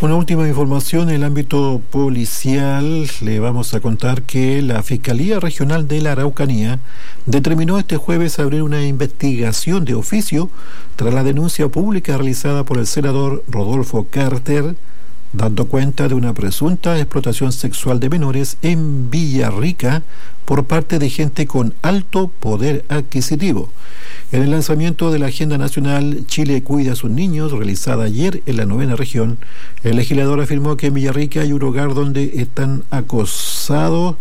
Una última información en el ámbito policial. Le vamos a contar que la Fiscalía Regional de la Araucanía determinó este jueves abrir una investigación de oficio tras la denuncia pública realizada por el senador Rodolfo Carter, dando cuenta de una presunta explotación sexual de menores en Villarrica por parte de gente con alto poder adquisitivo. En el lanzamiento de la Agenda Nacional Chile Cuida a sus Niños, realizada ayer en la 9ª región, el legislador afirmó que en Villarrica hay un hogar donde están acosados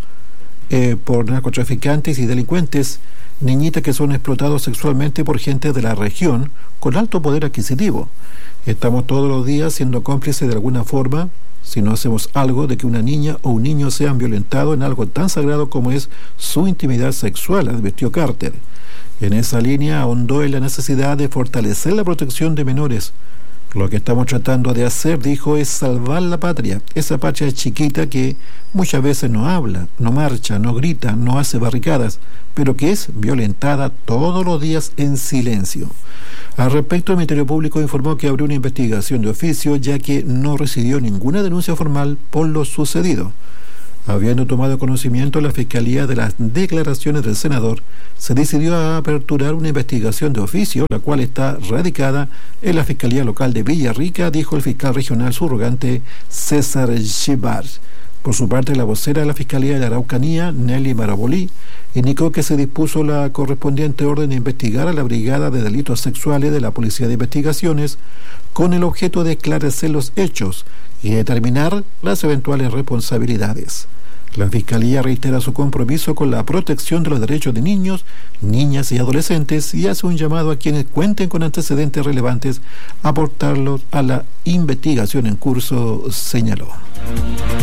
por narcotraficantes y delincuentes, niñitas que son explotados sexualmente por gente de la región con alto poder adquisitivo. Estamos todos los días siendo cómplices de alguna forma, si no hacemos algo, de que una niña o un niño sean violentados en algo tan sagrado como es su intimidad sexual, advirtió Carter. En esa línea ahondó en la necesidad de fortalecer la protección de menores. Lo que estamos tratando de hacer, dijo, es salvar la patria, esa patria chiquita que muchas veces no habla, no marcha, no grita, no hace barricadas, pero que es violentada todos los días en silencio. Al respecto, el Ministerio Público informó que abrió una investigación de oficio, ya que no recibió ninguna denuncia formal por lo sucedido. Habiendo tomado conocimiento la Fiscalía de las declaraciones del senador, se decidió a aperturar una investigación de oficio, la cual está radicada en la Fiscalía Local de Villarrica, dijo el fiscal regional subrogante César Gibar. Por su parte, la vocera de la Fiscalía de la Araucanía, Nelly Marabolí, indicó que se dispuso la correspondiente orden de investigar a la Brigada de Delitos Sexuales de la Policía de Investigaciones con el objeto de esclarecer los hechos y determinar las eventuales responsabilidades. La Fiscalía reitera su compromiso con la protección de los derechos de niños, niñas y adolescentes y hace un llamado a quienes cuenten con antecedentes relevantes a aportarlos a la investigación en curso, señaló.